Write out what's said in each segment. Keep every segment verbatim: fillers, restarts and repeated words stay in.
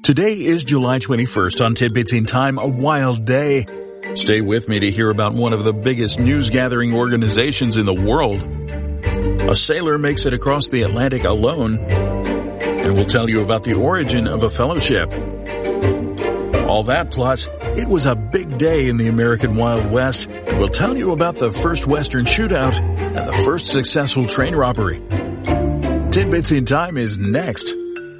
Today is July twenty-first. On Tidbits in Time, a wild day. Stay with me to hear about one of the biggest news-gathering organizations in the world. A sailor makes it across the Atlantic alone, and we'll tell you about the origin of a fellowship. All that plus, it was a big day in the American Wild West, and we'll tell you about the first Western shootout and the first successful train robbery. Tidbits in Time is next.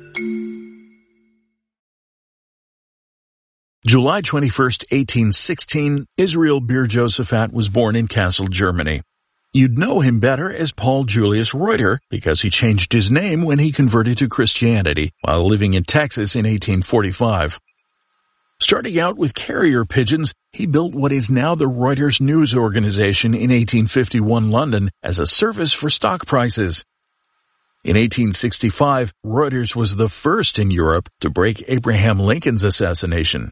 July twenty-first, eighteen sixteen, Israel Ber Josaphat was born in Kassel, Germany. You'd know him better as Paul Julius Reuter because he changed his name when he converted to Christianity while living in Texas in eighteen forty-five. Starting out with carrier pigeons, he built what is now the Reuters News Organization in eighteen fifty-one London as a service for stock prices. In eighteen sixty-five, Reuters was the first in Europe to break Abraham Lincoln's assassination.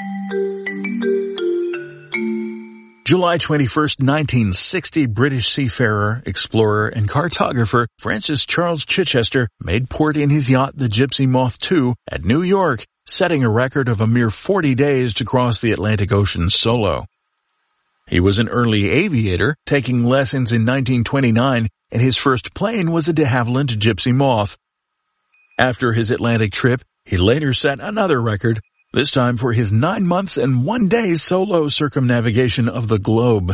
July twenty-first, nineteen sixty, British seafarer, explorer, and cartographer Francis Charles Chichester made port in his yacht the Gypsy Moth two at New York, setting a record of a mere forty days to cross the Atlantic Ocean solo. He was an early aviator, taking lessons in nineteen twenty-nine, and his first plane was a de Havilland Gypsy Moth. After his Atlantic trip, he later set another record, this time for his nine months and one day solo circumnavigation of the globe.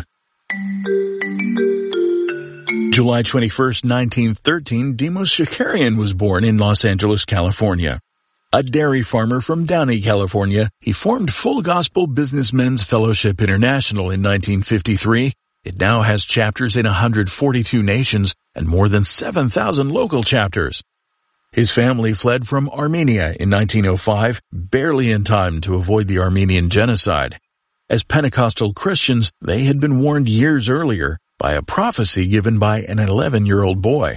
July twenty-first, nineteen thirteen, Demos Shakarian was born in Los Angeles, California. A dairy farmer from Downey, California, he formed Full Gospel Businessmen's Fellowship International in nineteen fifty-three. It now has chapters in one hundred forty-two nations and more than seven thousand local chapters. His family fled from Armenia in nineteen oh five, barely in time to avoid the Armenian genocide. As Pentecostal Christians, they had been warned years earlier by a prophecy given by an eleven-year-old boy.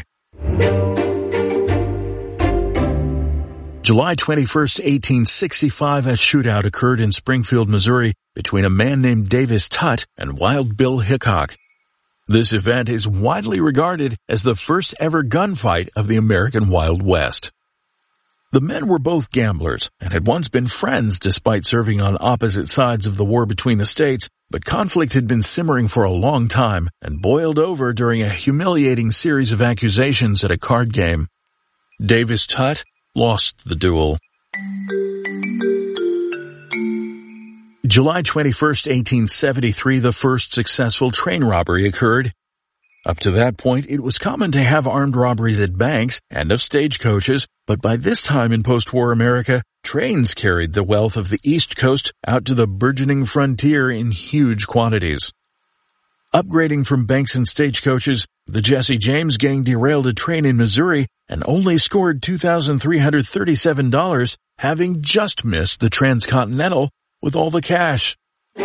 July twenty-first, eighteen sixty-five, a shootout occurred in Springfield, Missouri, between a man named Davis Tutt and Wild Bill Hickok. This event is widely regarded as the first ever gunfight of the American Wild West. The men were both gamblers and had once been friends despite serving on opposite sides of the war between the states, but conflict had been simmering for a long time and boiled over during a humiliating series of accusations at a card game. Davis Tutt lost the duel. July twenty-first, eighteen seventy-three, the first successful train robbery occurred. Up to that point, it was common to have armed robberies at banks and of stagecoaches, but by this time in post-war America, trains carried the wealth of the East Coast out to the burgeoning frontier in huge quantities. Upgrading from banks and stagecoaches, the Jesse James gang derailed a train in Missouri and only scored two thousand three hundred thirty-seven dollars, having just missed the Transcontinental with all the cash.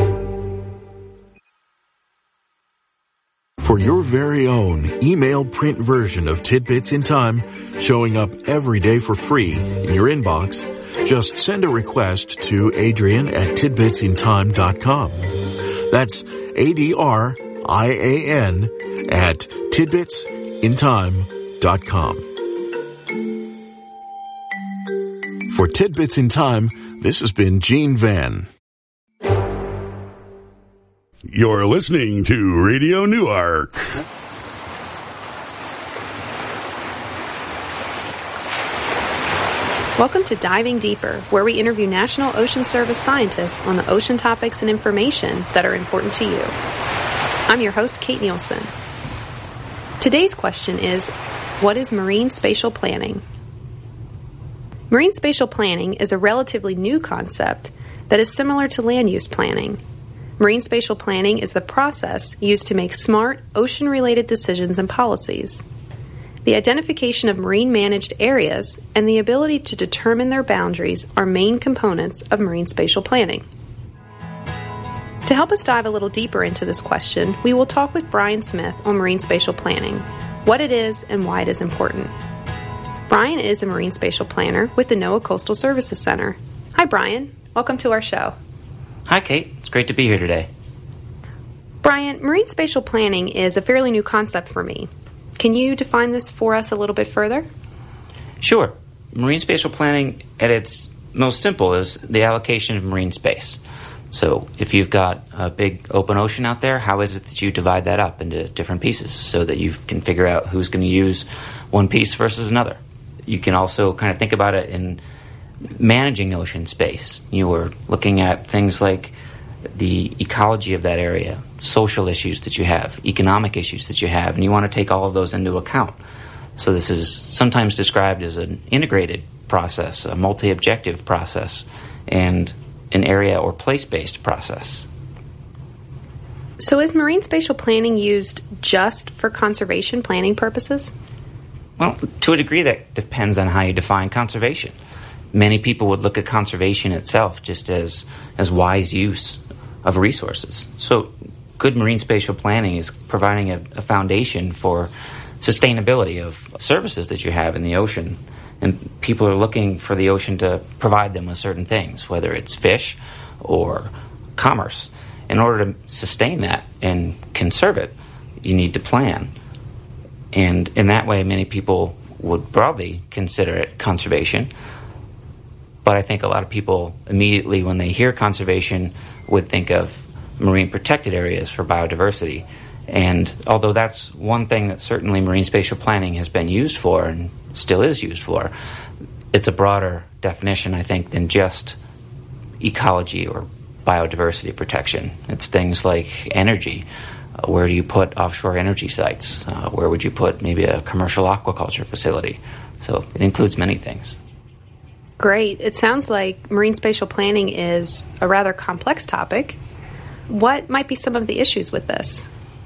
For your very own email print version of Tidbits in Time, showing up every day for free in your inbox, just send a request to Adrian at tidbits in time dot com. That's A D R I A N at tidbits in time dot com. For Tidbits in Time, this has been Gene Van. You're listening to Radio Newark. Welcome to Diving Deeper, where we interview National Ocean Service scientists on the ocean topics and information that are important to you. I'm your host, Kate Nielsen. Today's question is, what is marine spatial planning? Marine spatial planning is a relatively new concept that is similar to land use planning. Marine spatial planning is the process used to make smart, ocean-related decisions and policies. The identification of marine-managed areas and the ability to determine their boundaries are main components of marine spatial planning. To help us dive a little deeper into this question, we will talk with Brian Smith on marine spatial planning, what it is and why it is important. Brian is a marine spatial planner with the NOAA Coastal Services Center. Hi, Brian. Welcome to our show. Hi, Kate. It's great to be here today. Brian, marine spatial planning is a fairly new concept for me. Can you define this for us a little bit further? Sure. Marine spatial planning, at its most simple is the allocation of marine space. So if you've got a big open ocean out there, how is it that you divide that up into different pieces so that you can figure out who's going to use one piece versus another? You can also kind of think about it in managing ocean space. You are looking at things like the ecology of that area, social issues that you have, economic issues that you have, and you want to take all of those into account. So this is sometimes described as an integrated process, a multi-objective process, and an area or place-based process. So is marine spatial planning used just for conservation planning purposes? Well, to a degree that depends on how you define conservation. Many people would look at conservation itself just as, as wise use of resources. So good marine spatial planning is providing a, a foundation for sustainability of services that you have in the ocean. And people are looking for the ocean to provide them with certain things, whether it's fish or commerce. In order to sustain that and conserve it, you need to plan. And in that way, many people would broadly consider it conservation. But I think a lot of people immediately, when they hear conservation, would think of marine protected areas for biodiversity. And although that's one thing that certainly marine spatial planning has been used for and still is used for, it's a broader definition, I think, than just ecology or biodiversity protection. It's things like energy. Uh, where do you put offshore energy sites? Uh, where would you put maybe a commercial aquaculture facility? So it includes many things. Great. It sounds like marine spatial planning is a rather complex topic. What might be some of the issues with this?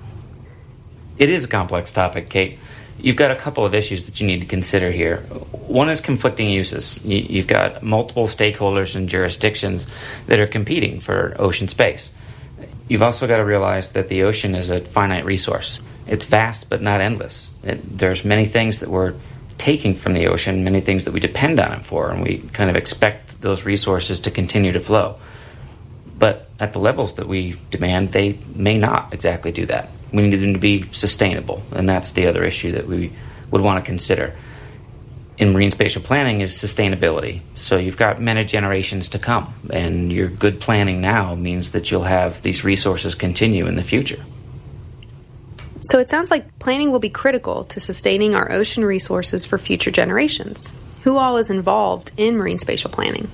It is a complex topic, Kate. You've got a couple of issues that you need to consider here. One is conflicting uses. You've got multiple stakeholders and jurisdictions that are competing for ocean space. You've also got to realize that the ocean is a finite resource. It's vast but not endless. It, there's many things that we're taking from the ocean, many things that we depend on it for, and we kind of expect those resources to continue to flow. But at the levels that we demand, they may not exactly do that. We need them to be sustainable, and that's the other issue that we would want to consider. In marine spatial planning is sustainability. So you've got many generations to come, and your good planning now means that you'll have these resources continue in the future. So it sounds like planning will be critical to sustaining our ocean resources for future generations. Who all is involved in marine spatial planning?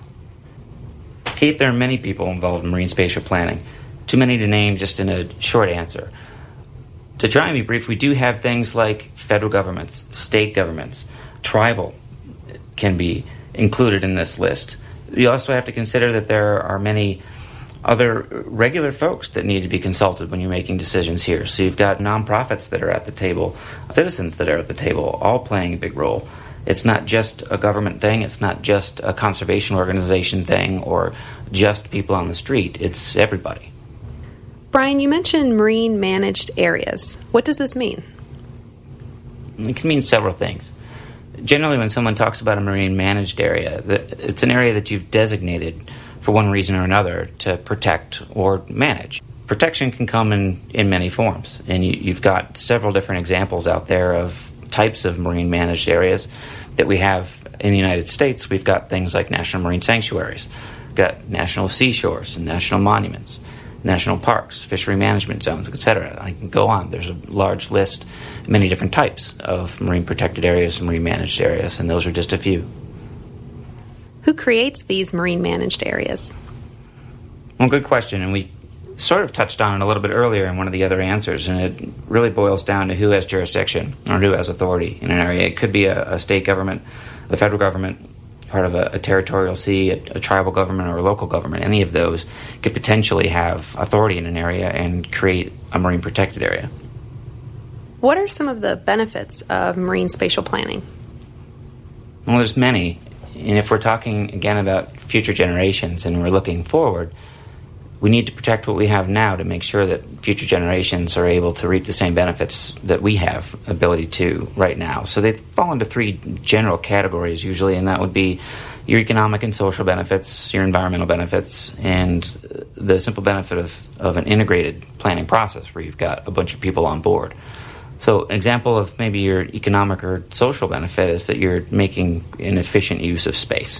Kate, there are many people involved in marine spatial planning. Too many to name just in a short answer. To try and be brief, we do have things like federal governments, state governments, tribal can be included in this list. You also have to consider that there are many other regular folks that need to be consulted when you're making decisions here. So you've got nonprofits that are at the table, citizens that are at the table, all playing a big role. It's not just a government thing, it's not just a conservation organization thing or just people on the street, it's everybody. Brian, you mentioned marine managed areas. What does this mean? It can mean several things. Generally, when someone talks about a marine managed area, it's an area that you've designated for one reason or another to protect or manage. Protection can come in, in many forms, and you, you've got several different examples out there of types of marine managed areas that we have in the United States. We've got things like national marine sanctuaries, we've got national seashores and national monuments, national parks, fishery management zones, et cetera. I can go on. There's a large list, many different types of marine protected areas and marine managed areas, and those are just a few. Who creates these marine managed areas? Well, good question, and we sort of touched on it a little bit earlier in one of the other answers, and it really boils down to who has jurisdiction or who has authority in an area. It could be a, a state government, the federal government, part of a, a territorial sea, a, a tribal government, or a local government. Any of those could potentially have authority in an area and create a marine protected area. What are some of the benefits of marine spatial planning? Well, there's many. And if we're talking, again, about future generations and we're looking forward, we need to protect what we have now to make sure that future generations are able to reap the same benefits that we have ability to right now. So they fall into three general categories usually, and that would be your economic and social benefits, your environmental benefits, and the simple benefit of, of an integrated planning process where you've got a bunch of people on board. So an example of maybe your economic or social benefit is that you're making an efficient use of space.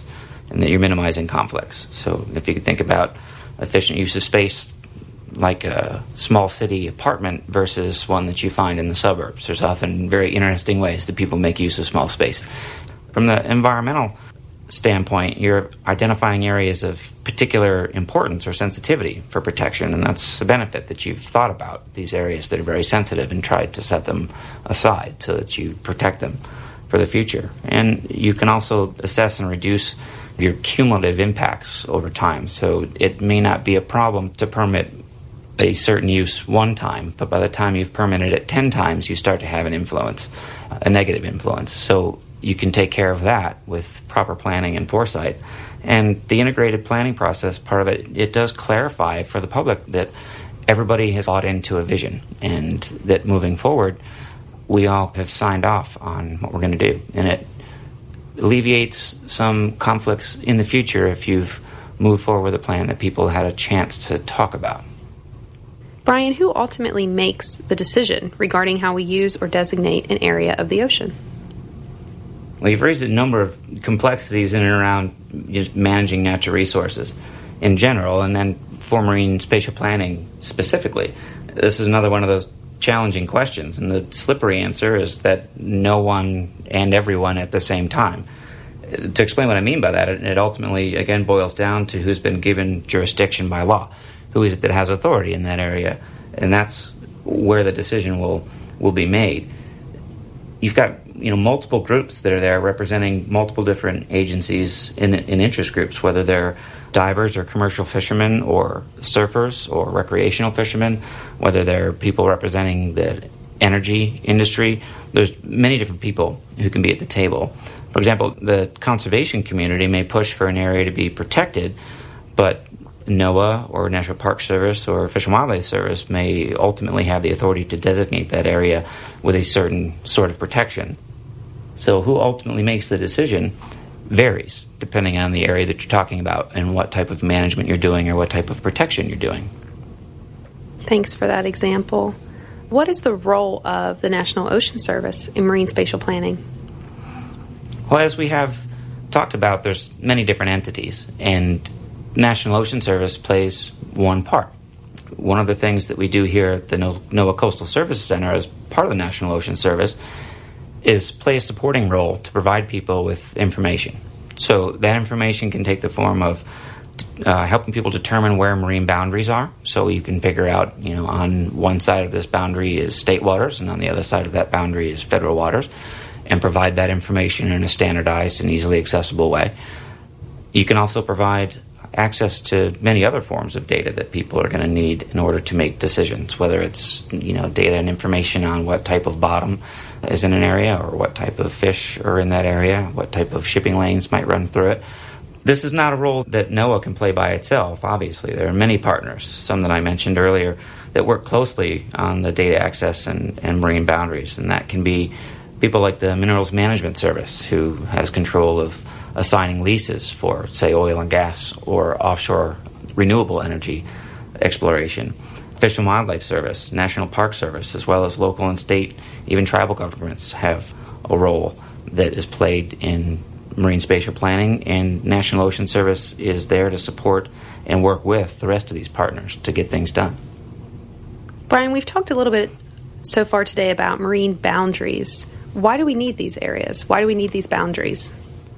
and that you're minimizing conflicts. So if you could think about efficient use of space like a small city apartment versus one that you find in the suburbs, there's often very interesting ways that people make use of small space. From the environmental standpoint, you're identifying areas of particular importance or sensitivity for protection, and that's a benefit that you've thought about these areas that are very sensitive and tried to set them aside so that you protect them for the future. And you can also assess and reduce your cumulative impacts over time. So it may not be a problem to permit a certain use one time, but by the time you've permitted it ten times, you start to have an influence, a negative influence. So you can take care of that with proper planning and foresight. And the integrated planning process, part of it, it does clarify for the public that everybody has bought into a vision and that moving forward, we all have signed off on what we're going to do. And it alleviates some conflicts in the future if you've moved forward with a plan that people had a chance to talk about. Brian, who ultimately makes the decision regarding how we use or designate an area of the ocean? Well, you've raised a number of complexities in and around just managing natural resources in general, and then for marine spatial planning specifically. This is another one of those challenging questions, and the slippery answer is that no one and everyone at the same time. To explain what I mean by that, it ultimately, again, boils down to who's been given jurisdiction by law. Who is it that has authority in that area? And that's where the decision will, will be made. You've got you know multiple groups that are there representing multiple different agencies in, in interest groups, whether they're divers or commercial fishermen or surfers or recreational fishermen, whether they're people representing the energy industry. There's many different people who can be at the table. For example, the conservation community may push for an area to be protected, but NOAA or National Park Service or Fish and Wildlife Service may ultimately have the authority to designate that area with a certain sort of protection. So who ultimately makes the decision varies depending on the area that you're talking about and what type of management you're doing or what type of protection you're doing. Thanks for that example. What is the role of the National Ocean Service in marine spatial planning? Well, as we have talked about, there's many different entities, and National Ocean Service plays one part. One of the things that we do here at the NOAA Coastal Services Center as part of the National Ocean Service is play a supporting role to provide people with information. So that information can take the form of uh, helping people determine where marine boundaries are. So you can figure out, you know, on one side of this boundary is state waters and on the other side of that boundary is federal waters, and provide that information in a standardized and easily accessible way. You can also provide access to many other forms of data that people are going to need in order to make decisions, whether it's you know data and information on what type of bottom is in an area or what type of fish are in that area, what type of shipping lanes might run through it. This is not a role that NOAA can play by itself, obviously. There are many partners, some that I mentioned earlier, that work closely on the data access and, and marine boundaries, and that can be people like the Minerals Management Service, who has control of assigning leases for, say, oil and gas or offshore renewable energy exploration. Fish and Wildlife Service, National Park Service, as well as local and state, even tribal governments have a role that is played in marine spatial planning, and National Ocean Service is there to support and work with the rest of these partners to get things done. Brian, we've talked a little bit so far today about marine boundaries. Why do we need these areas? Why do we need these boundaries?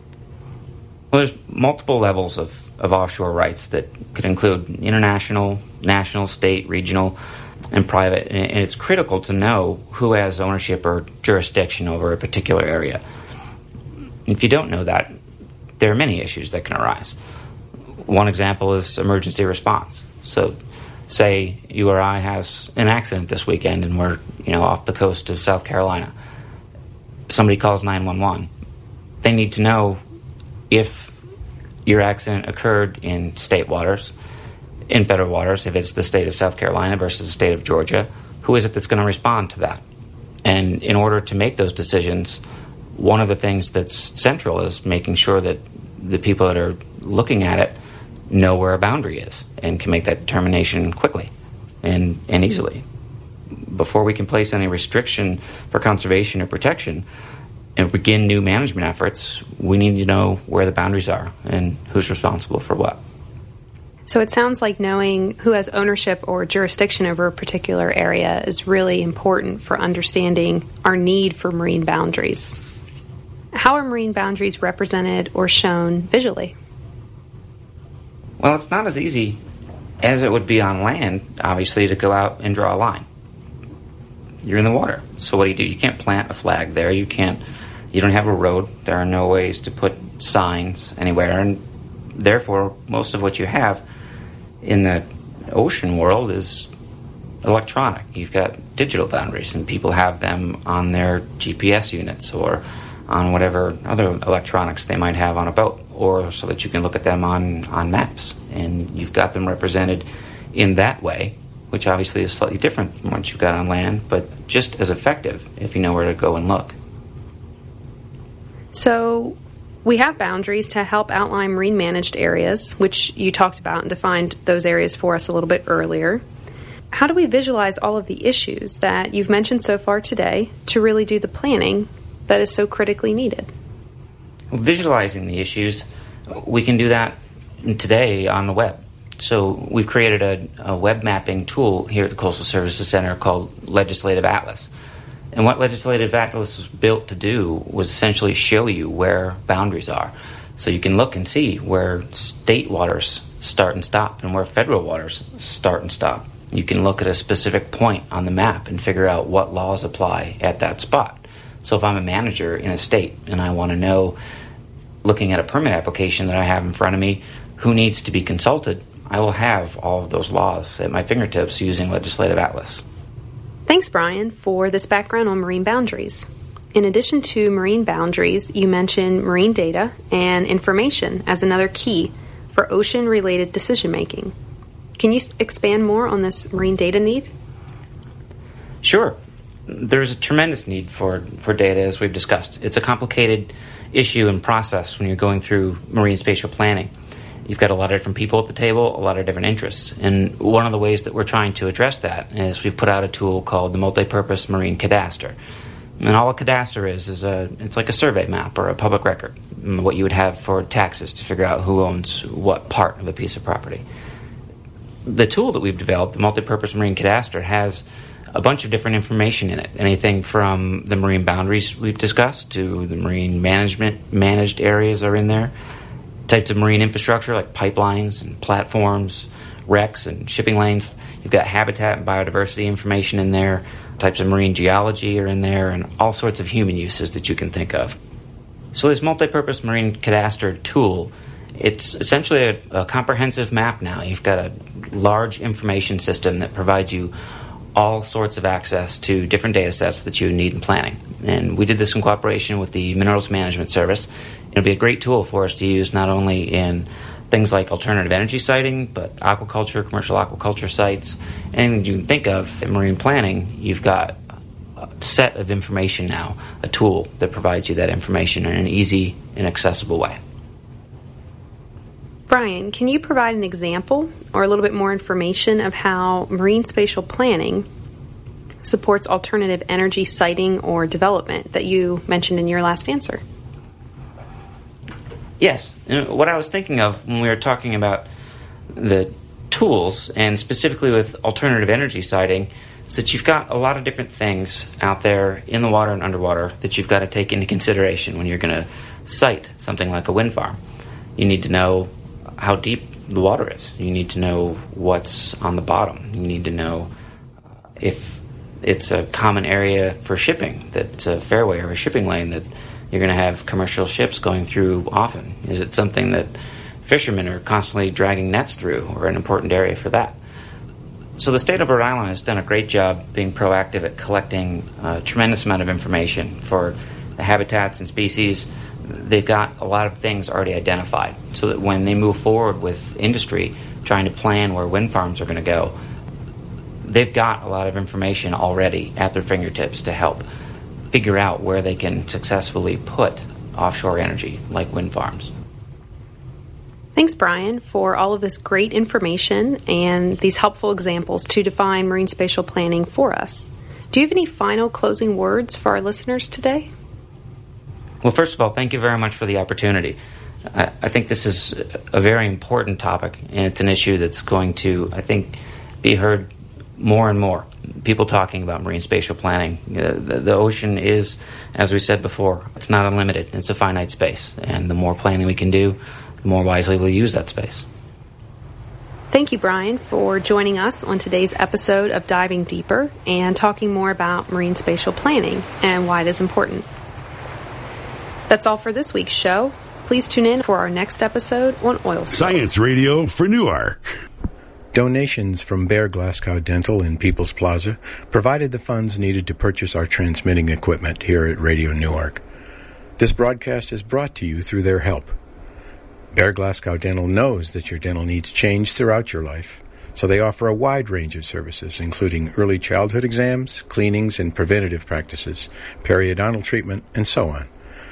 Well, there's multiple levels of, of offshore rights that could include international, national, state, regional, and private. And it's critical to know who has ownership or jurisdiction over a particular area. If you don't know that, there are many issues that can arise. One example is emergency response. So say you or I has an accident this weekend and we're you know off the coast of South Carolina. Somebody calls nine one one. They need to know if your accident occurred in state waters, in federal waters, if it's the state of South Carolina versus the state of Georgia, who is it that's going to respond to that? And in order to make those decisions, one of the things that's central is making sure that the people that are looking at it know where a boundary is and can make that determination quickly and, and easily. Before we can place any restriction for conservation or protection and begin new management efforts, we need to know where the boundaries are and who's responsible for what. So it sounds like knowing who has ownership or jurisdiction over a particular area is really important for understanding our need for marine boundaries. How are marine boundaries represented or shown visually? Well, it's not as easy as it would be on land, obviously, to go out and draw a line. You're in the water. So what do you do? You can't plant a flag there. You can't, you don't have a road. There are no ways to put signs anywhere. And therefore, most of what you have in the ocean world is electronic. You've got digital boundaries, and people have them on their G P S units or on whatever other electronics they might have on a boat, or so that you can look at them on, on maps. And you've got them represented in that way, which obviously is slightly different from what you've got on land, but just as effective if you know where to go and look. So we have boundaries to help outline marine managed areas, which you talked about and defined those areas for us a little bit earlier. How do we visualize all of the issues that you've mentioned so far today to really do the planning that is so critically needed? Well, visualizing the issues, we can do that today on the web. So we've created a, a web mapping tool here at the Coastal Services Center called Legislative Atlas. And what Legislative Atlas was built to do was essentially show you where boundaries are. So you can look and see where state waters start and stop and where federal waters start and stop. You can look at a specific point on the map and figure out what laws apply at that spot. So if I'm a manager in a state and I want to know, looking at a permit application that I have in front of me, who needs to be consulted, I will have all of those laws at my fingertips using Legislative Atlas. Thanks, Brian, for this background on marine boundaries. In addition to marine boundaries, you mentioned marine data and information as another key for ocean-related decision-making. Can you expand more on this marine data need? Sure. There's a tremendous need for, for data, as we've discussed. It's a complicated issue and process when you're going through marine spatial planning. You've got a lot of different people at the table, a lot of different interests. And one of the ways that we're trying to address that is we've put out a tool called the Multipurpose Marine Cadastre. And all a cadastre is, is a, it's like a survey map or a public record, what you would have for taxes to figure out who owns what part of a piece of property. The tool that we've developed, the Multipurpose Marine Cadastre, has a bunch of different information in it. Anything from the marine boundaries we've discussed to the marine management managed areas are in there. Types of marine infrastructure like pipelines and platforms, wrecks and shipping lanes. You've got habitat and biodiversity information in there. Types of marine geology are in there, and all sorts of human uses that you can think of. So this Multipurpose Marine Cadastre tool, it's essentially a, a comprehensive map now. You've got a large information system that provides you all sorts of access to different data sets that you need in planning. And we did this in cooperation with the Minerals Management Service. It'll be a great tool for us to use not only in things like alternative energy siting, but aquaculture, commercial aquaculture sites, anything you can think of in marine planning. You've got a set of information now, a tool that provides you that information in an easy and accessible way. Brian, can you provide an example or a little bit more information of how marine spatial planning supports alternative energy siting or development that you mentioned in your last answer? Yes. And what I was thinking of when we were talking about the tools, and specifically with alternative energy siting, is that you've got a lot of different things out there in the water and underwater that you've got to take into consideration when you're going to site something like a wind farm. You need to know how deep the water is. You need to know what's on the bottom. You need to know if it's a common area for shipping, that's a fairway or a shipping lane that you're going to have commercial ships going through often. Is it something that fishermen are constantly dragging nets through, or an important area for that? So the state of Rhode Island has done a great job being proactive at collecting a tremendous amount of information for the habitats and species. They've got a lot of things already identified, so that when they move forward with industry trying to plan where wind farms are going to go, they've got a lot of information already at their fingertips to help figure out where they can successfully put offshore energy like wind farms. Thanks, Brian, for all of this great information and these helpful examples to define marine spatial planning for us. Do you have any final closing words for our listeners today? Well, first of all, thank you very much for the opportunity. I, I think this is a very important topic, and it's an issue that's going to, I think, be heard more and more. People talking about marine spatial planning. Uh, the, the ocean is, as we said before, it's not unlimited. It's a finite space, and the more planning we can do, the more wisely we'll use that space. Thank you, Brian, for joining us on today's episode of Diving Deeper and talking more about marine spatial planning and why it is important. That's all for this week's show. Please tune in for our next episode on oil spills. Science Radio for Newark. Donations from Bear Glasgow Dental in People's Plaza provided the funds needed to purchase our transmitting equipment here at Radio Newark. This broadcast is brought to you through their help. Bear Glasgow Dental knows that your dental needs change throughout your life, so they offer a wide range of services, including early childhood exams, cleanings and preventative practices, periodontal treatment, and so on.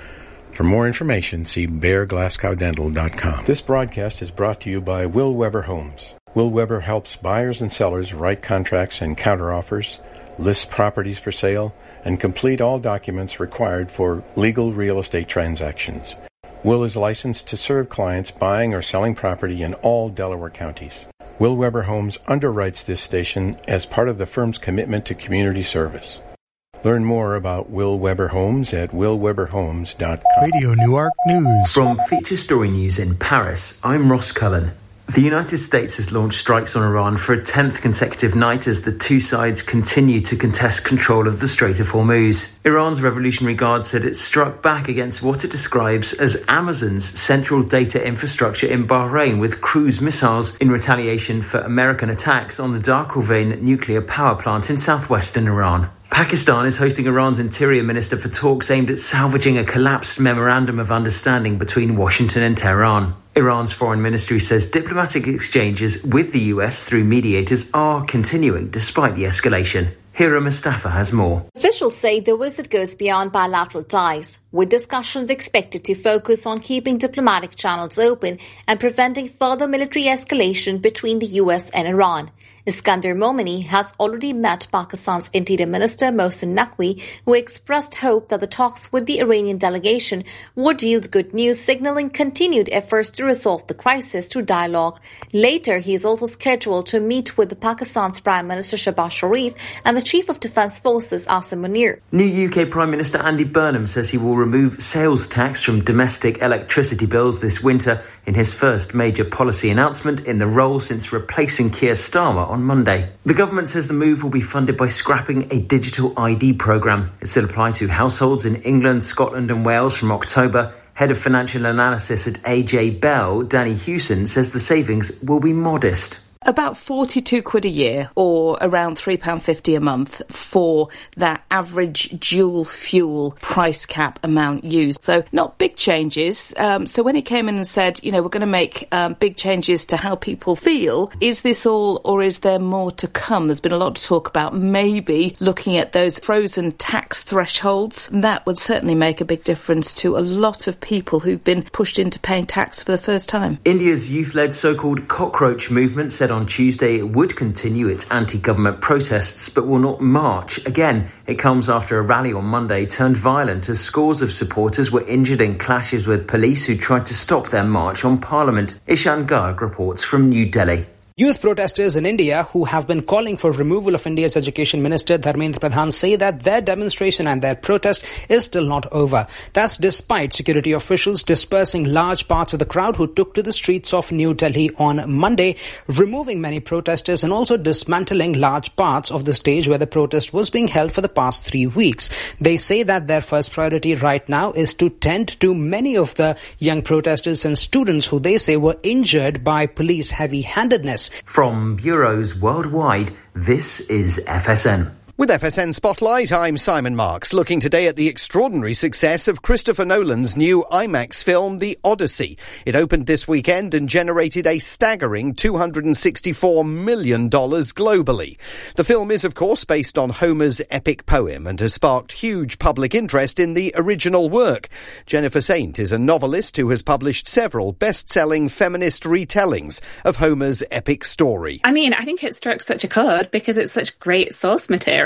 For more information, see bear glasgow dental dot com. This broadcast is brought to you by Will Weber Homes. Will Weber helps buyers and sellers write contracts and counteroffers, list properties for sale, and complete all documents required for legal real estate transactions. Will is licensed to serve clients buying or selling property in all Delaware counties. Will Weber Homes underwrites this station as part of the firm's commitment to community service. Learn more about Will Weber Homes at will weber homes dot com. Radio Newark News. From Feature Story News in Paris, I'm Ross Cullen. The United States has launched strikes on Iran for a tenth consecutive night as the two sides continue to contest control of the Strait of Hormuz. Iran's Revolutionary Guard said it struck back against what it describes as Amazon's central data infrastructure in Bahrain with cruise missiles in retaliation for American attacks on the Dar Khorvain nuclear power plant in southwestern Iran. Pakistan is hosting Iran's Interior Minister for talks aimed at salvaging a collapsed memorandum of understanding between Washington and Tehran. Iran's foreign ministry says diplomatic exchanges with the U S through mediators are continuing despite the escalation. Hira Mustafa has more. Officials say the visit goes beyond bilateral ties, with discussions expected to focus on keeping diplomatic channels open and preventing further military escalation between the U S and Iran. Iskander Momini has already met Pakistan's Interior Minister Mohsin Naqvi, who expressed hope that the talks with the Iranian delegation would yield good news, signaling continued efforts to resolve the crisis through dialogue. Later, he is also scheduled to meet with the Pakistan's Prime Minister Shehbaz Sharif and the Chief of Defence Forces Asim Munir. New U K Prime Minister Andy Burnham says he will remove sales tax from domestic electricity bills this winter in his first major policy announcement in the role since replacing Keir Starmer on Monday. The government says the move will be funded by scrapping a digital I D programme. It will apply to households in England, Scotland and Wales from October. Head of Financial Analysis at A J Bell, Danny Hewson, says the savings will be modest. About forty-two quid a year, or around three pounds fifty a month for that average dual fuel price cap amount used. So not big changes. Um, so when he came in and said, you know, we're going to make um, big changes to how people feel, is this all or is there more to come? There's been a lot of talk about maybe looking at those frozen tax thresholds. That would certainly make a big difference to a lot of people who've been pushed into paying tax for the first time. India's youth-led so-called cockroach movement said on Tuesday it would continue its anti-government protests but will not march. Again, it comes after a rally on Monday turned violent as scores of supporters were injured in clashes with police who tried to stop their march on Parliament. Ishan Garg reports from New Delhi. Youth protesters in India who have been calling for removal of India's Education Minister Dharmendra Pradhan say that their demonstration and their protest is still not over. That's despite security officials dispersing large parts of the crowd who took to the streets of New Delhi on Monday, removing many protesters and also dismantling large parts of the stage where the protest was being held for the past three weeks. They say that their first priority right now is to tend to many of the young protesters and students who they say were injured by police heavy-handedness. From bureaus worldwide, this is F S N. With F S N Spotlight, I'm Simon Marks, looking today at the extraordinary success of Christopher Nolan's new IMAX film, The Odyssey. It opened this weekend and generated a staggering two hundred sixty-four million dollars globally. The film is, of course, based on Homer's epic poem and has sparked huge public interest in the original work. Jennifer Saint is a novelist who has published several best-selling feminist retellings of Homer's epic story. I mean, I think it struck such a chord because it's such great source material.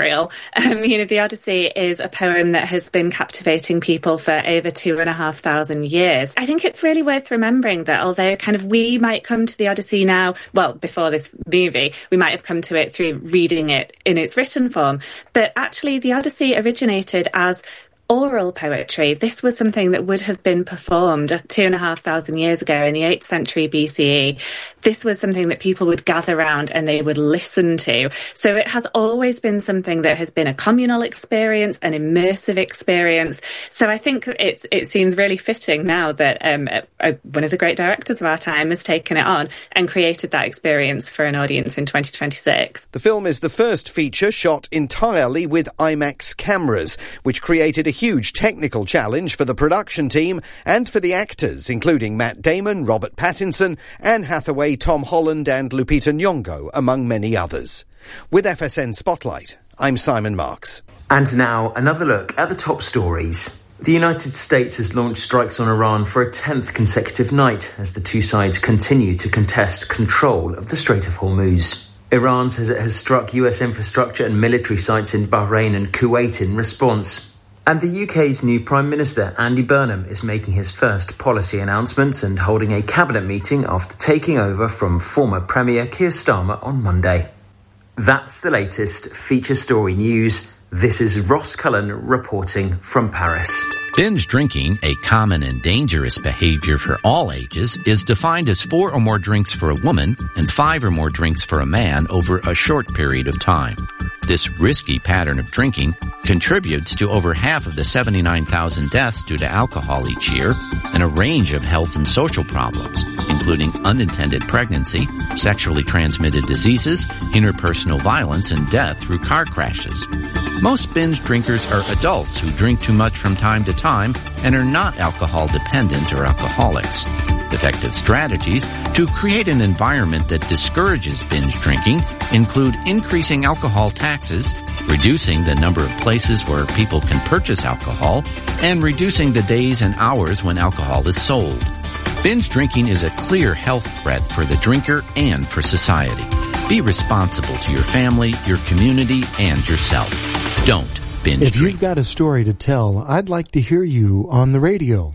material. Um, you know, the Odyssey is a poem that has been captivating people for over two and a half thousand years. I think it's really worth remembering that although kind of we might come to the Odyssey now, well, before this movie, we might have come to it through reading it in its written form, but actually the Odyssey originated as oral poetry. This was something that would have been performed two and a half thousand years ago in the eighth century B C E. This was something that people would gather around and they would listen to. So it has always been something that has been a communal experience, an immersive experience. So I think it's, it seems really fitting now that um, uh, one of the great directors of our time has taken it on and created that experience for an audience in twenty twenty-six. The film is the first feature shot entirely with IMAX cameras, which created a huge technical challenge for the production team and for the actors, including Matt Damon, Robert Pattinson, Anne Hathaway, Tom Holland and Lupita Nyong'o, among many others. With F S N Spotlight, I'm Simon Marks. And now, another look at the top stories. The United States has launched strikes on Iran for a tenth consecutive night as the two sides continue to contest control of the Strait of Hormuz. Iran says it has struck U S infrastructure and military sites in Bahrain and Kuwait in response. And the U K's new Prime Minister, Andy Burnham, is making his first policy announcements and holding a cabinet meeting after taking over from former Premier Keir Starmer on Monday. That's the latest feature story news. This is Ross Cullen reporting from Paris. Binge drinking, a common and dangerous behavior for all ages, is defined as four or more drinks for a woman and five or more drinks for a man over a short period of time. This risky pattern of drinking contributes to over half of the seventy-nine thousand deaths due to alcohol each year and a range of health and social problems, including unintended pregnancy, sexually transmitted diseases, interpersonal violence, and death through car crashes. Most binge drinkers are adults who drink too much from time to time and are not alcohol dependent or alcoholics. Effective strategies to create an environment that discourages binge drinking include increasing alcohol taxes, reducing the number of places where people can purchase alcohol, and reducing the days and hours when alcohol is sold. Binge drinking is a clear health threat for the drinker and for society. Be responsible to your family, your community, and yourself. Don't binge If drink. you've got a story to tell, I'd like to hear you on the radio.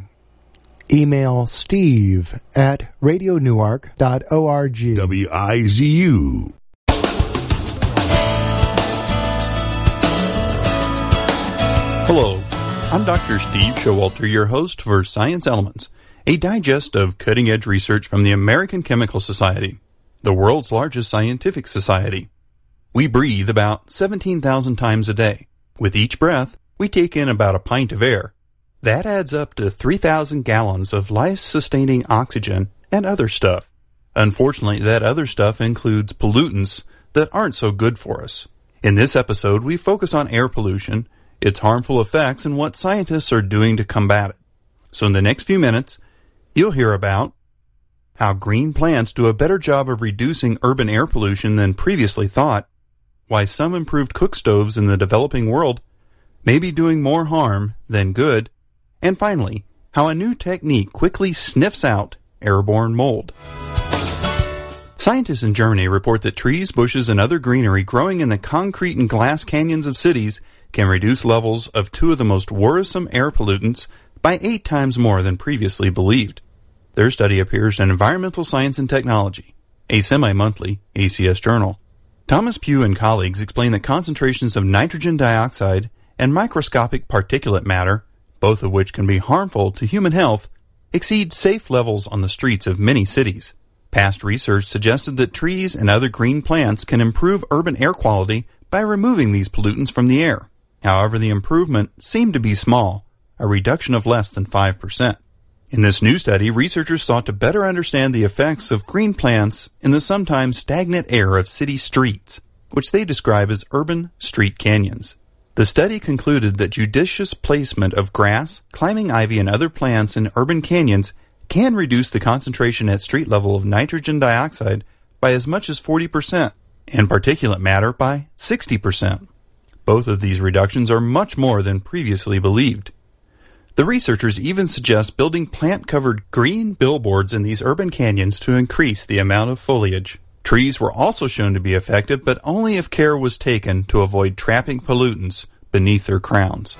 Email steve at radio newark dot org. W I Z U. Hello, I'm Doctor Steve Showalter, your host for Science Elements, a digest of cutting-edge research from the American Chemical Society, the world's largest scientific society. We breathe about seventeen thousand times a day. With each breath, we take in about a pint of air. That adds up to three thousand gallons of life-sustaining oxygen and other stuff. Unfortunately, that other stuff includes pollutants that aren't so good for us. In this episode, we focus on air pollution, its harmful effects, and what scientists are doing to combat it. So in the next few minutes, you'll hear about how green plants do a better job of reducing urban air pollution than previously thought, why some improved cook stoves in the developing world may be doing more harm than good, and finally, how a new technique quickly sniffs out airborne mold. Scientists in Germany report that trees, bushes, and other greenery growing in the concrete and glass canyons of cities can reduce levels of two of the most worrisome air pollutants by eight times more than previously believed. Their study appears in Environmental Science and Technology, a semi-monthly A C S journal. Thomas Pugh and colleagues explain that concentrations of nitrogen dioxide and microscopic particulate matter, both of which can be harmful to human health, exceed safe levels on the streets of many cities. Past research suggested that trees and other green plants can improve urban air quality by removing these pollutants from the air. However, the improvement seemed to be small, a reduction of less than five percent. In this new study, researchers sought to better understand the effects of green plants in the sometimes stagnant air of city streets, which they describe as urban street canyons. The study concluded that judicious placement of grass, climbing ivy, and other plants in urban canyons can reduce the concentration at street level of nitrogen dioxide by as much as forty percent and particulate matter by sixty percent. Both of these reductions are much more than previously believed. The researchers even suggest building plant-covered green billboards in these urban canyons to increase the amount of foliage. Trees were also shown to be effective, but only if care was taken to avoid trapping pollutants beneath their crowns.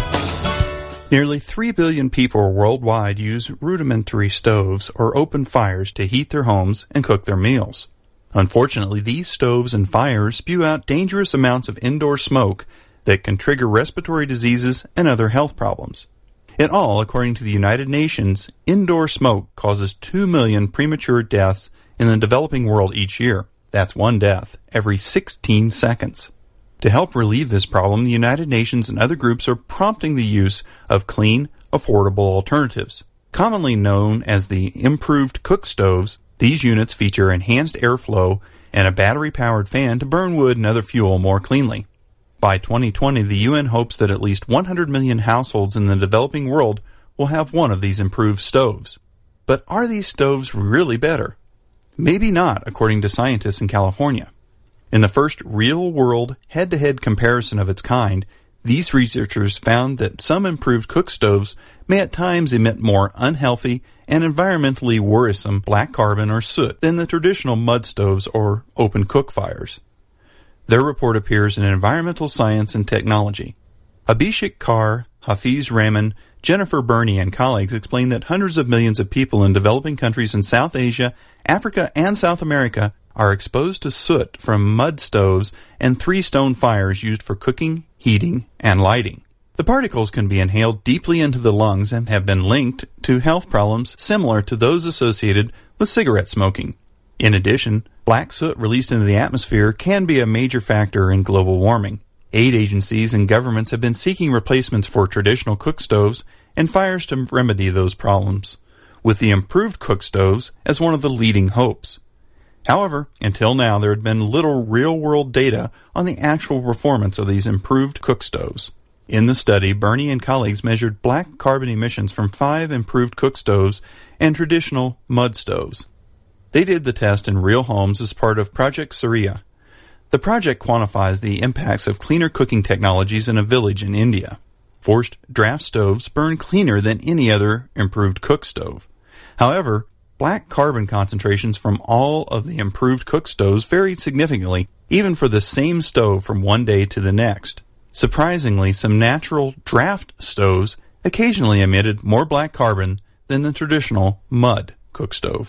Nearly three billion people worldwide use rudimentary stoves or open fires to heat their homes and cook their meals. Unfortunately, these stoves and fires spew out dangerous amounts of indoor smoke that can trigger respiratory diseases and other health problems. In all, according to the United Nations, indoor smoke causes two million premature deaths in the developing world each year. That's one death every sixteen seconds. To help relieve this problem, the United Nations and other groups are prompting the use of clean, affordable alternatives. Commonly known as the improved cook stoves, these units feature enhanced airflow and a battery-powered fan to burn wood and other fuel more cleanly. By twenty twenty, the U N hopes that at least one hundred million households in the developing world will have one of these improved stoves. But are these stoves really better? Maybe not, according to scientists in California. In the first real-world, head-to-head comparison of its kind, these researchers found that some improved cook stoves may at times emit more unhealthy and environmentally worrisome black carbon or soot than the traditional mud stoves or open cook fires. Their report appears in Environmental Science and Technology. Abhishek Kar, Hafiz Rahman, Jennifer Burney, and colleagues explain that hundreds of millions of people in developing countries in South Asia, Africa, and South America are exposed to soot from mud stoves and three-stone fires used for cooking, heating, and lighting. The particles can be inhaled deeply into the lungs and have been linked to health problems similar to those associated with cigarette smoking. In addition, black soot released into the atmosphere can be a major factor in global warming. Aid agencies and governments have been seeking replacements for traditional cook stoves and fires to remedy those problems, with the improved cook stoves as one of the leading hopes. However, until now there had been little real-world data on the actual performance of these improved cook stoves. In the study, Burney and colleagues measured black carbon emissions from five improved cook stoves and traditional mud stoves. They did the test in real homes as part of Project Surya. The project quantifies the impacts of cleaner cooking technologies in a village in India. Forced draft stoves burn cleaner than any other improved cook stove. However, black carbon concentrations from all of the improved cook stoves varied significantly, even for the same stove from one day to the next. Surprisingly, some natural draft stoves occasionally emitted more black carbon than the traditional mud cook stove.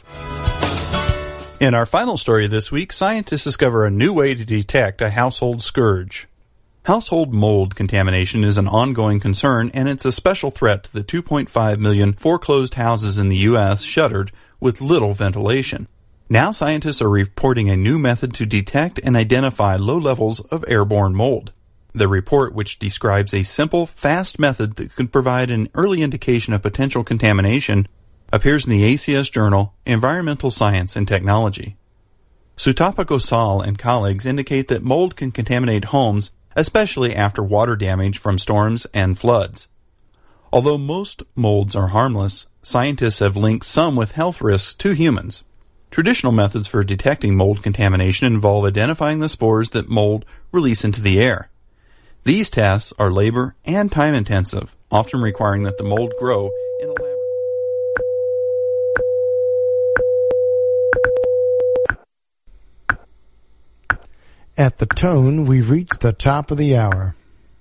In our final story this week, scientists discover a new way to detect a household scourge. Household mold contamination is an ongoing concern, and it's a special threat to the two point five million foreclosed houses in the U S shuttered with little ventilation. Now scientists are reporting a new method to detect and identify low levels of airborne mold. The report, which describes a simple, fast method that could provide an early indication of potential contamination, appears in the A C S journal Environmental Science and Technology. Sutapa Gosal and colleagues indicate that mold can contaminate homes, especially after water damage from storms and floods. Although most molds are harmless, scientists have linked some with health risks to humans. Traditional methods for detecting mold contamination involve identifying the spores that mold release into the air. These tasks are labor and time-intensive, often requiring that the mold grow in a laboratory. At the tone, we've reached the top of the hour.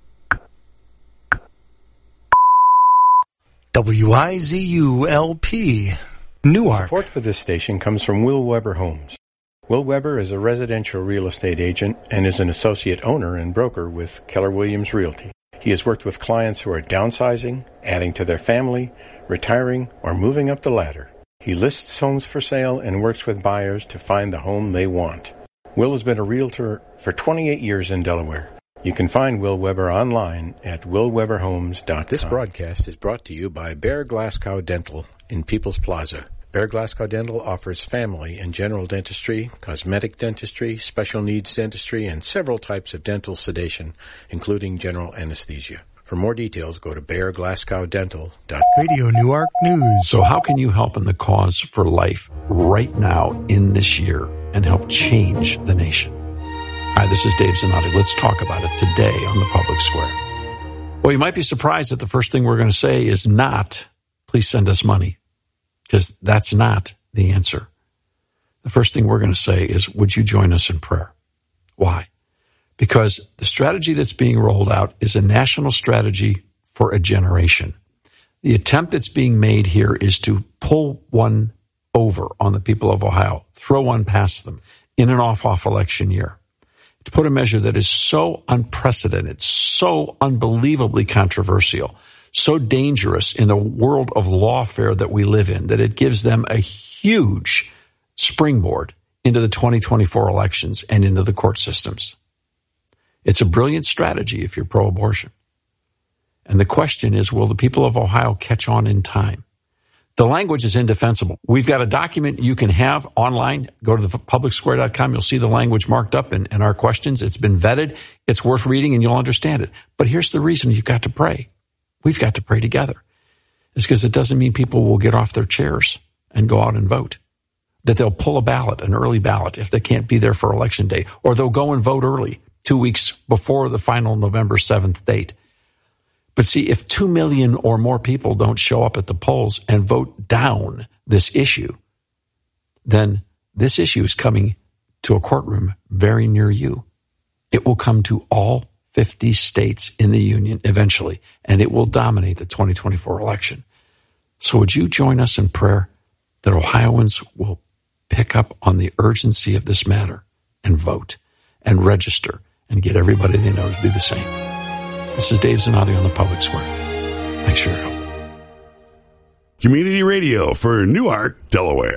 W I Z U L P, Newark. Support for this station comes from Will Weber Homes. Will Weber is a residential real estate agent and is an associate owner and broker with Keller Williams Realty. He has worked with clients who are downsizing, adding to their family, retiring, or moving up the ladder. He lists homes for sale and works with buyers to find the home they want. Will has been a realtor for twenty-eight years in Delaware. You can find Will Weber online at will weber homes dot com. This broadcast is brought to you by Bear Glasgow Dental in People's Plaza. Bear Glasgow Dental offers family and general dentistry, cosmetic dentistry, special needs dentistry, and several types of dental sedation, including general anesthesia. For more details, go to bear glasgow dental dot com. Radio Newark News. So how can you help in the cause for life right now in this year and help change the nation? Hi, this is Dave Zanotti. Let's talk about it today on the Public Square. Well, you might be surprised that the first thing we're going to say is not, please send us money, because that's not the answer. the first thing we're going to say is, would you join us in prayer? Why? Because the strategy that's being rolled out is a national strategy for a generation. The attempt that's being made here is to pull one over on the people of Ohio, throw one past them in an off-off election year, to put a measure that is so unprecedented, so unbelievably controversial, so dangerous in the world of lawfare that we live in, that it gives them a huge springboard into the twenty twenty-four elections and into the court systems. It's a brilliant strategy if you're pro-abortion. And the question is, will the people of Ohio catch on in time? The language is indefensible. We've got a document you can have online. Go to the public square dot com. You'll see the language marked up in, in our questions. It's been vetted. It's worth reading, and you'll understand it. But here's the reason you've got to pray. We've got to pray together. It's because it doesn't mean people will get off their chairs and go out and vote. That they'll pull a ballot, an early ballot, if they can't be there for election day. Or they'll go and vote early, two weeks before the final November seventh date. But see, if two million or more people don't show up at the polls and vote down this issue, then this issue is coming to a courtroom very near you. It will come to all fifty states in the union eventually, and it will dominate the twenty twenty-four election. So would you join us in prayer that Ohioans will pick up on the urgency of this matter and vote and register and get everybody they know to do the same? This is Dave Zanotti on the Public Square. Thanks for your help. Community Radio for Newark, Delaware.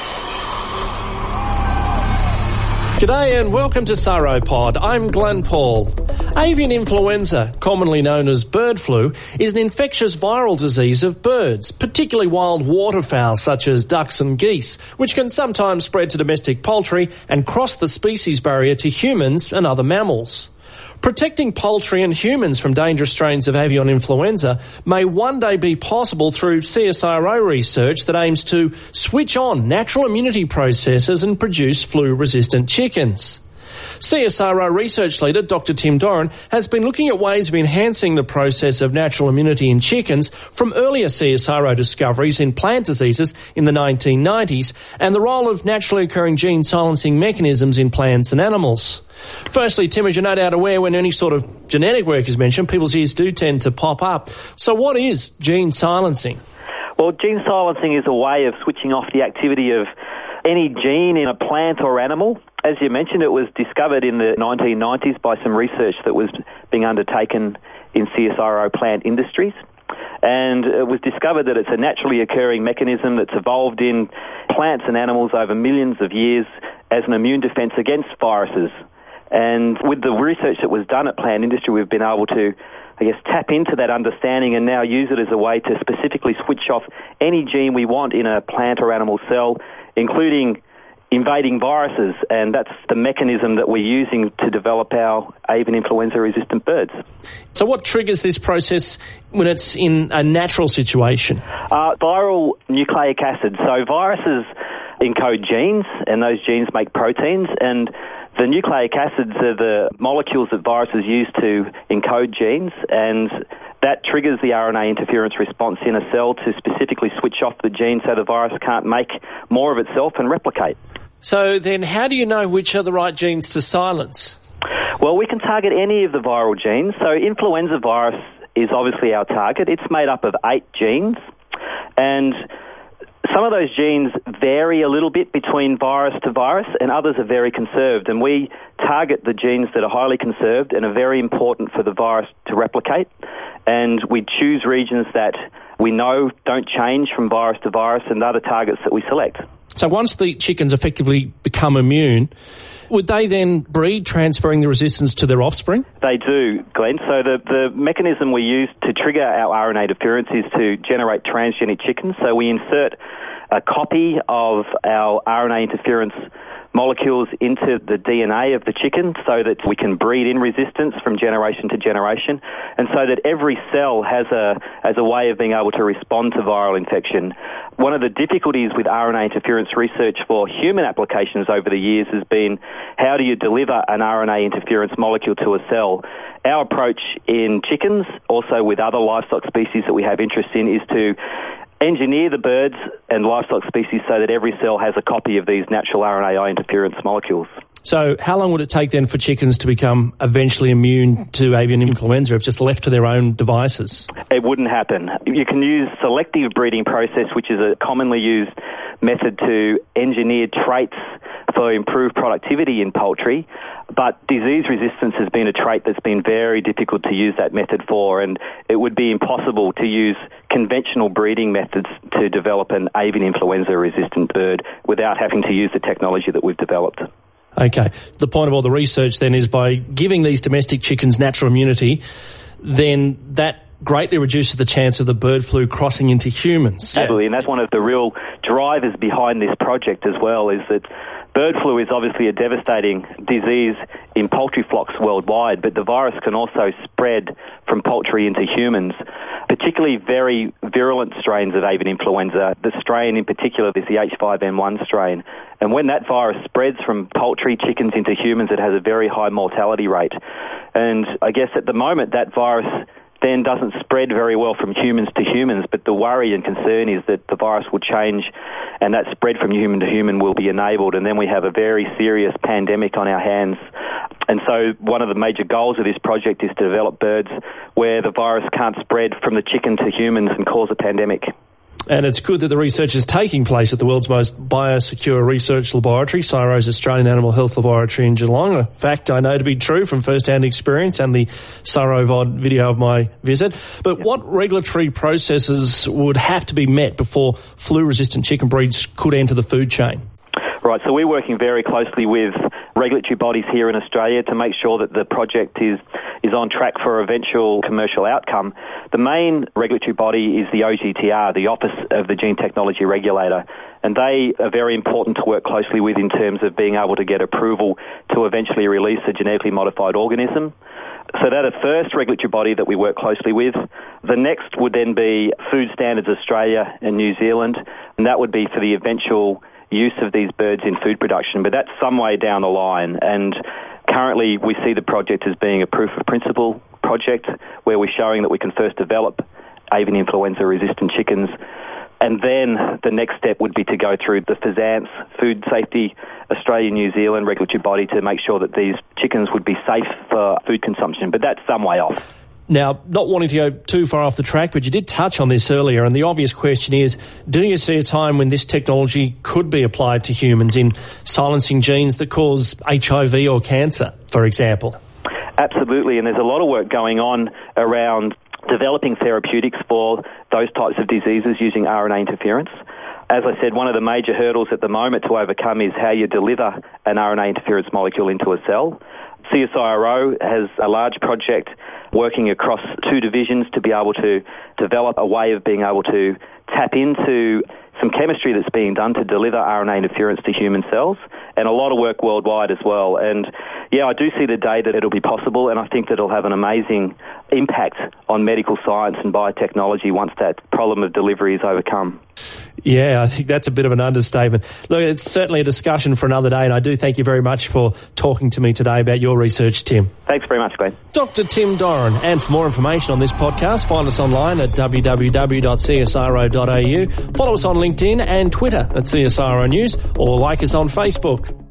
G'day and welcome to Sauropod. I'm Glenn Paul. Avian influenza, commonly known as bird flu, is an infectious viral disease of birds, particularly wild waterfowl such as ducks and geese, which can sometimes spread to domestic poultry and cross the species barrier to humans and other mammals. Protecting poultry and humans from dangerous strains of avian influenza may one day be possible through C S I R O research that aims to switch on natural immunity processes and produce flu-resistant chickens. C S I R O research leader Doctor Tim Doran has been looking at ways of enhancing the process of natural immunity in chickens from earlier C S I R O discoveries in plant diseases in the nineteen nineties and the role of naturally occurring gene silencing mechanisms in plants and animals. Firstly, Tim, as you're no doubt aware, when any sort of genetic work is mentioned, people's ears do tend to pop up. So what is gene silencing? Well, gene silencing is a way of switching off the activity of any gene in a plant or animal. As you mentioned, it was discovered in the nineteen nineties by some research that was being undertaken in C S I R O plant industries. And it was discovered that it's a naturally occurring mechanism that's evolved in plants and animals over millions of years as an immune defense against viruses. And with the research that was done at plant industry, we've been able to, I guess, tap into that understanding and now use it as a way to specifically switch off any gene we want in a plant or animal cell, including invading viruses, and that's the mechanism that we're using to develop our avian influenza-resistant birds. So what triggers this process when it's in a natural situation? Uh, viral nucleic acids. So viruses encode genes, and those genes make proteins, and the nucleic acids are the molecules that viruses use to encode genes, and that triggers the R N A interference response in a cell to specifically switch off the gene so the virus can't make more of itself and replicate. So then how do you know which are the right genes to silence? Well, we can target any of the viral genes. So influenza virus is obviously our target. It's made up of eight genes, and some of those genes vary a little bit between virus to virus, and others are very conserved. And we target the genes that are highly conserved and are very important for the virus to replicate. And we choose regions that we know don't change from virus to virus and other targets that we select. So once the chickens effectively become immune, would they then breed, transferring the resistance to their offspring? They do, Glenn. So the, the mechanism we use to trigger our R N A interference is to generate transgenic chickens. So we insert a copy of our R N A interference molecules into the D N A of the chicken so that we can breed in resistance from generation to generation, and so that every cell has a as a way of being able to respond to viral infection. One of the difficulties with R N A interference research for human applications over the years has been how do you deliver an R N A interference molecule to a cell? Our approach in chickens, also with other livestock species that we have interest in, is to engineer the birds and livestock species so that every cell has a copy of these natural R N A interference molecules. So how long would it take then for chickens to become eventually immune to avian influenza if just left to their own devices? It wouldn't happen. You can use selective breeding process, which is a commonly used method to engineer traits for improved productivity in poultry, but disease resistance has been a trait that's been very difficult to use that method for, and it would be impossible to use conventional breeding methods to develop an avian influenza-resistant bird without having to use the technology that we've developed. Okay. The point of all the research then is by giving these domestic chickens natural immunity, then that greatly reduces the chance of the bird flu crossing into humans. Absolutely, and that's one of the real drivers behind this project as well, is that bird flu is obviously a devastating disease in poultry flocks worldwide, but the virus can also spread from poultry into humans, particularly very virulent strains of avian influenza. The strain in particular is the H five N one strain. And when that virus spreads from poultry chickens into humans, it has a very high mortality rate. And I guess at the moment that virus then doesn't spread very well from humans to humans, but the worry and concern is that the virus will change and that spread from human to human will be enabled, and then we have a very serious pandemic on our hands. And so one of the major goals of this project is to develop birds where the virus can't spread from the chicken to humans and cause a pandemic. And it's good that the research is taking place at the world's most biosecure research laboratory, CSIRO's Australian Animal Health Laboratory in Geelong. A fact I know to be true from first-hand experience and the CSIRO-V O D video of my visit. But yep. What regulatory processes would have to be met before flu-resistant chicken breeds could enter the food chain? Right, so we're working very closely with regulatory bodies here in Australia to make sure that the project is is on track for eventual commercial outcome. The main regulatory body is the O G T R, the Office of the Gene Technology Regulator, and they are very important to work closely with in terms of being able to get approval to eventually release a genetically modified organism. So that's the first regulatory body that we work closely with. The next would then be Food Standards Australia and New Zealand, and that would be for the eventual use of these birds in food production, but that's some way down the line. And currently we see the project as being a proof of principle project where we're showing that we can first develop avian influenza resistant chickens, and then the next step would be to go through the FSANZ, Food Safety Australia New Zealand regulatory body, to make sure that these chickens would be safe for food consumption, but that's some way off. Now, not wanting to go too far off the track, but you did touch on this earlier, and the obvious question is, do you see a time when this technology could be applied to humans in silencing genes that cause H I V or cancer, for example? Absolutely, and there's a lot of work going on around developing therapeutics for those types of diseases using R N A interference. As I said, one of the major hurdles at the moment to overcome is how you deliver an R N A interference molecule into a cell. CSIRO has a large project working across two divisions to be able to develop a way of being able to tap into some chemistry that's being done to deliver R N A interference to human cells, and a lot of work worldwide as well. And yeah, I do see the day that it'll be possible, and I think that it'll have an amazing impact on medical science and biotechnology once that problem of delivery is overcome. Yeah, I think that's a bit of an understatement. Look, it's certainly a discussion for another day, and I do thank you very much for talking to me today about your research, Tim. Thanks very much, Glenn. Doctor Tim Doran. And for more information on this podcast, find us online at w w w dot c s i r o dot a u. Follow us on LinkedIn and Twitter at C S I R O News, or like us on Facebook.